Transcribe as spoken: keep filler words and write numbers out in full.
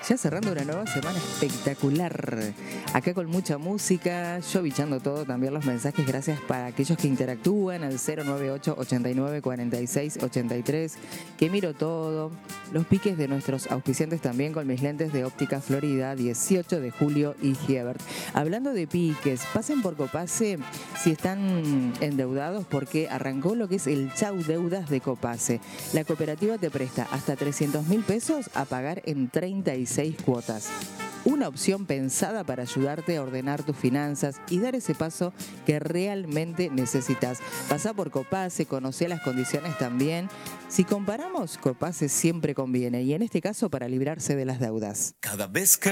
Ya cerrando una nueva semana espectacular. Acá con mucha música, yo bichando todo, también los mensajes, gracias para aquellos que interactúan al cero nueve ocho, ochenta y nueve, cuarenta y seis, ochenta y tres, que miro todo. Los piques de nuestros auspiciantes también con mis lentes de óptica Florida, dieciocho de julio y Giebert. Hablando de piques, pasen por Copase si están endeudados porque arrancó lo que es el Chau Deudas de Copase. La cooperativa te presta hasta trescientos mil pesos a pagar en treinta y seis cuotas. Una opción pensada para ayudarte a ordenar tus finanzas y dar ese paso que realmente necesitas. Pasá por Copase, conocé las condiciones también. Si comparamos, Copase siempre conviene y en este caso para librarse de las deudas. Cada vez que